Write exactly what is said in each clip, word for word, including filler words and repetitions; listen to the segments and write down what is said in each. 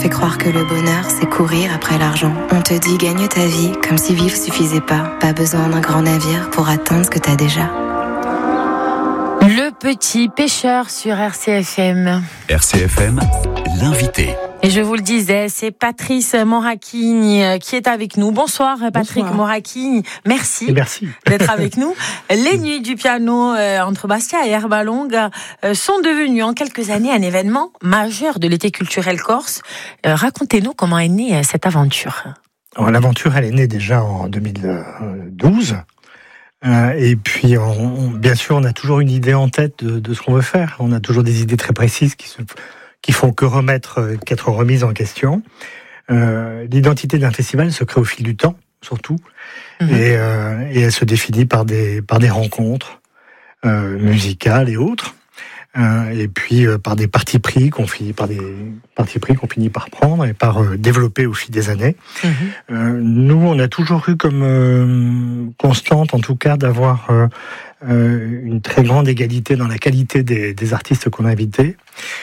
fait croire que le bonheur, c'est courir après l'argent. On te dit gagne ta vie, comme si vivre suffisait pas. Pas besoin d'un grand navire pour atteindre ce que t'as déjà. Le petit pêcheur sur R C F M. R C F M, l'invité. Et je vous le disais, c'est Patrice Moracchigne qui est avec nous. Bonsoir Patrick Moracchigne, merci, merci d'être avec nous. Les nuits du piano euh, entre Bastia et Herbalongue euh, sont devenues en quelques années un événement majeur de l'été culturel corse. Euh, racontez-nous comment est née euh, cette aventure. Alors, l'aventure, elle est née déjà en deux mille douze. Euh, et puis, on, on, bien sûr, on a toujours une idée en tête de, de ce qu'on veut faire. On a toujours des idées très précises qui se... qui font que remettre, qu'être remises en question. Euh, l'identité d'un festival se crée au fil du temps, surtout, mmh. et, euh, et elle se définit par des, par des rencontres euh, musicales et autres, euh, et puis euh, par des partis pris qu'on finit par des partis pris qu'on finit par prendre et par euh, développer au fil des années. Mmh. Euh, nous, on a toujours eu comme euh, constante, en tout cas, d'avoir euh, euh, une très grande égalité dans la qualité des, des artistes qu'on a invités.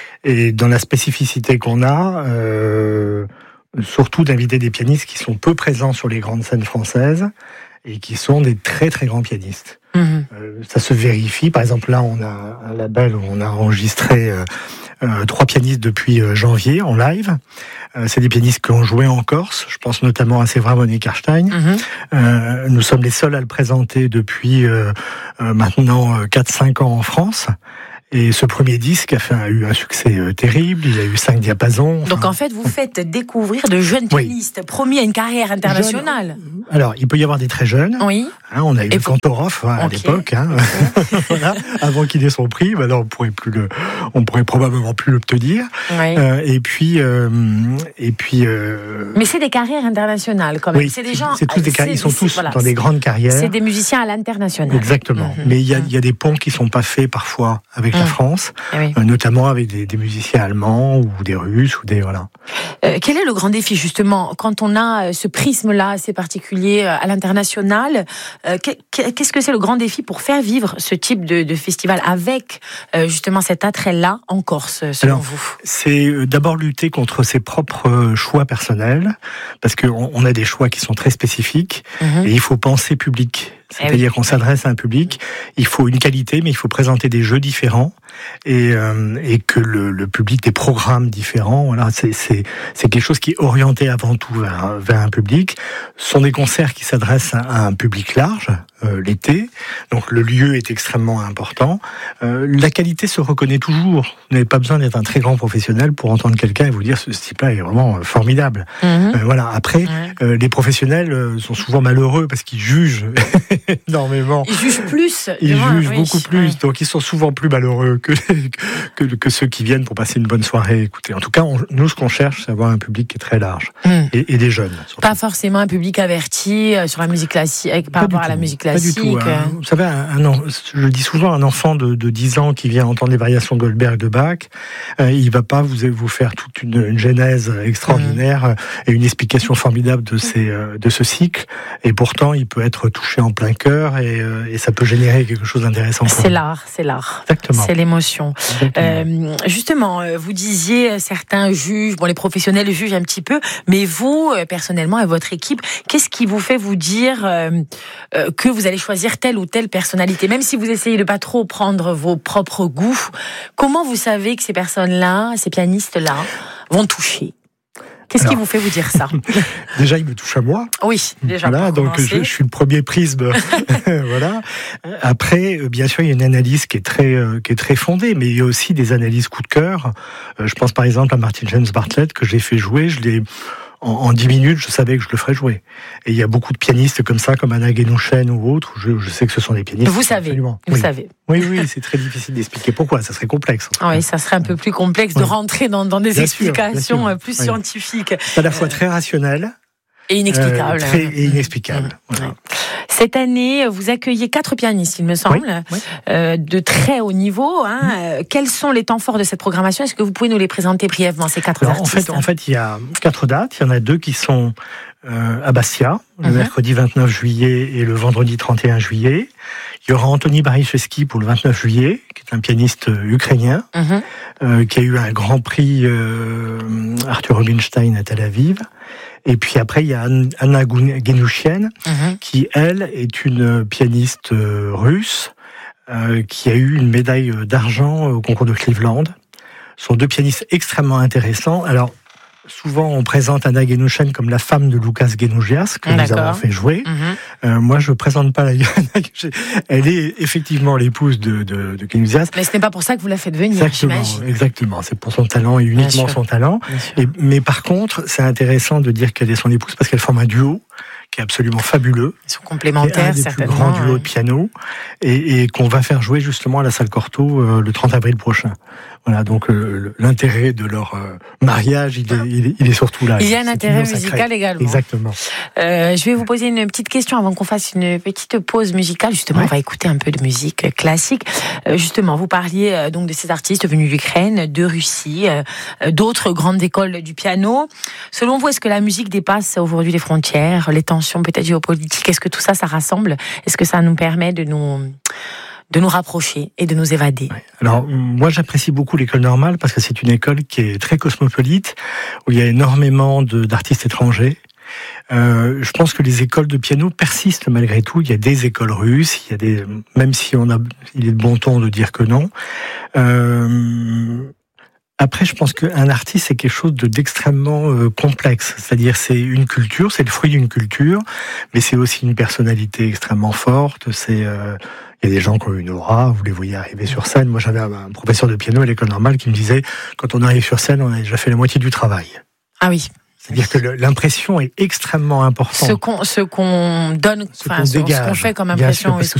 Et dans la spécificité qu'on a, euh, surtout d'inviter des pianistes qui sont peu présents sur les grandes scènes françaises et qui sont des très très grands pianistes. Mmh. Euh, ça se vérifie. Par exemple, là, on a un label où on a enregistré euh, euh, trois pianistes depuis euh, janvier en live. Euh, c'est des pianistes qui ont joué en Corse. Je pense notamment à Séverin Karstein. Mmh. Euh, nous sommes les seuls à le présenter depuis euh, euh, maintenant quatre cinq ans en France. Et ce premier disque a, fait, a eu un succès euh, terrible, il a eu cinq diapasons. Donc enfin, en fait, vous faites découvrir de jeunes pianistes, oui. promis à une carrière internationale. Jeune, alors, il peut y avoir des très jeunes. Oui. Hein, on a eu Et Kantorov hein, okay. à l'époque, hein, okay. voilà, avant qu'il ait son prix. Maintenant, on pourrait plus le, on pourrait probablement plus l'obtenir. Oui. Euh, et puis, euh, et puis. Euh... Mais c'est des carrières internationales quand même. Oui, c'est des gens. C'est tous des carrières. Ils sont tous voilà, dans des grandes carrières. C'est des musiciens à l'international. Exactement. Mm-hmm. Mais il y a, il y a des ponts qui sont pas faits parfois avec. La France, oui. euh, notamment avec des, des musiciens allemands ou des Russes ou des voilà. Euh, quel est le grand défi justement quand on a ce prisme-là assez particulier à l'international euh, Qu'est-ce que c'est le grand défi pour faire vivre ce type de, de festival avec euh, justement cet attrait-là en Corse, selon Alors, vous? C'est d'abord lutter contre ses propres choix personnels, parce qu'on on a des choix qui sont très spécifiques mm-hmm. et il faut penser public. C'est-à-dire eh oui. qu'on s'adresse à un public, il faut une qualité, mais il faut présenter des jeux différents et, euh, et que le, le public des programmes différents. Voilà, c'est, c'est, c'est quelque chose qui est orienté avant tout vers, vers un public. Ce sont des concerts qui s'adressent à un public large euh, l'été, donc le lieu est extrêmement important. Euh, la qualité se reconnaît toujours. Vous n'avez pas besoin d'être un très grand professionnel pour entendre quelqu'un et vous dire ce type-là est vraiment formidable. Mmh. Euh, voilà. Après, mmh. euh, les professionnels sont souvent malheureux parce qu'ils jugent. énormément. Ils jugent plus. Ils moi, jugent oui, beaucoup oui. plus, donc ils sont souvent plus malheureux que, les, que, que ceux qui viennent pour passer une bonne soirée. Écoutez, en tout cas, on, nous, ce qu'on cherche, c'est avoir un public qui est très large mm. et, et des jeunes. Surtout. Pas forcément un public averti sur la musique classique, par rapport à la musique classique. Pas du tout. Hein. Vous savez, un, un, je dis souvent, un enfant de, de dix ans qui vient entendre les variations de Goldberg de Bach, euh, il va pas vous, vous faire toute une, une genèse extraordinaire mm. et une explication formidable de, ces, de ce cycle. Et pourtant, il peut être touché en plein cœur et et ça peut générer quelque chose d'intéressant. C'est l'art, c'est l'art. Exactement. C'est l'émotion. Euh, justement, vous disiez, certains jugent, bon, les professionnels jugent un petit peu, mais vous, personnellement, et votre équipe, qu'est-ce qui vous fait vous dire euh, euh, que vous allez choisir telle ou telle personnalité, même si vous essayez de pas trop prendre vos propres goûts? Comment vous savez que ces personnes-là, ces pianistes-là, vont toucher? Qu'est-ce Alors, qui vous fait vous dire ça? Déjà, il me touche à moi. Oui, déjà. Voilà, donc je, je suis le premier prisme. Voilà. Après, bien sûr, il y a une analyse qui est très, euh, qui est très fondée, mais il y a aussi des analyses coup de cœur. Euh, je pense par exemple à Martin James Bartlett que j'ai fait jouer. Je l'ai En, en dix minutes, je savais que je le ferais jouer. Et il y a beaucoup de pianistes comme ça, comme Anna Genouchen ou autres. Je, je sais que ce sont des pianistes. Vous savez. Absolument. Vous oui. savez. Oui, oui, c'est très difficile d'expliquer pourquoi. Ça serait complexe. Oui, ça serait un peu plus complexe oui. de rentrer dans, dans des bien explications sûr, bien sûr. plus oui. scientifiques. C'est à la fois très rationnel. Et inexplicable. Euh, très, et inexplicable. Mmh. Voilà. Ouais. Cette année, vous accueillez quatre pianistes, il me semble, oui, oui. Euh, de très haut niveau. Hein. Mmh. Quels sont les temps forts de cette programmation? Est-ce que vous pouvez nous les présenter brièvement, ces quatre Alors, artistes? En fait, en fait, il y a quatre dates. Il y en a deux qui sont euh, à Bastia, le mmh. mercredi vingt-neuf juillet et le vendredi trente et un juillet. Il y aura Anthony Barichevski pour le vingt-neuf juillet, qui est un pianiste ukrainien, mm-hmm. euh, qui a eu un grand prix euh, Arthur Rubinstein à Tel Aviv. Et puis après, il y a Anna Genouchian, mm-hmm. qui, elle, est une pianiste russe, euh, qui a eu une médaille d'argent au concours de Cleveland. Ce sont deux pianistes extrêmement intéressants. Alors, souvent, on présente Anna Genouchian comme la femme de Lucas Genougias, que D'accord. nous avons fait jouer. Mm-hmm. Euh, moi, je ne présente pas la Elle est effectivement l'épouse de, de, de Genougias. Mais ce n'est pas pour ça que vous la faites venir, exactement, j'imagine. Exactement, c'est pour son talent et uniquement son talent. Et, mais par contre, c'est intéressant de dire qu'elle est son épouse parce qu'elle forme un duo qui est absolument fabuleux. Ils sont complémentaires, un des certainement. plus grands duos de piano et, et qu'on va faire jouer justement à la salle Cortot euh, le trente avril prochain. Voilà, donc euh, l'intérêt de leur euh, mariage, il est, il, est, il est surtout là. Il y a un intérêt musical sacré. Également. Exactement. Euh, je vais vous poser une petite question avant qu'on fasse une petite pause musicale. Justement, ouais. on va écouter un peu de musique classique. Euh, justement, vous parliez euh, donc de ces artistes venus d'Ukraine, de Russie, euh, d'autres grandes écoles du piano. Selon vous, est-ce que la musique dépasse aujourd'hui les frontières, les tensions peut-être géopolitiques? Est-ce que tout ça, ça rassemble? Est-ce que ça nous permet de nous de nous rapprocher et de nous évader? Alors, moi, j'apprécie beaucoup l'école normale parce que c'est une école qui est très cosmopolite, où il y a énormément de, d'artistes étrangers. Euh, je pense que les écoles de piano persistent malgré tout. Il y a des écoles russes, il y a des, même si on a, il est de bon ton de dire que non. Euh, Après, je pense qu'un artiste, c'est quelque chose de, d'extrêmement euh, complexe. C'est-à-dire, c'est une culture, c'est le fruit d'une culture, mais c'est aussi une personnalité extrêmement forte. C'est, euh, il y a des gens qui ont une aura, vous les voyez arriver sur scène. Moi, j'avais un, un professeur de piano à l'école normale qui me disait, quand on arrive sur scène, on a déjà fait la moitié du travail. Ah oui. C'est-à-dire que le, l'impression est extrêmement importante. Ce qu'on, ce qu'on donne, ce qu'on, dégage, ce qu'on fait comme impression. Bien sûr, parce que